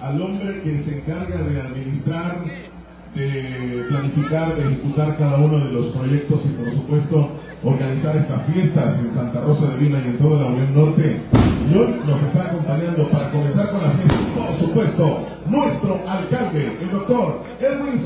al hombre que se encarga de administrar, de planificar, de ejecutar cada uno de los proyectos y por supuesto organizar estas fiestas en Santa Rosa de Lima y en toda la Unión Norte. Y hoy nos está acompañando para comenzar con la fiesta, por supuesto, nuestro alcalde, el doctor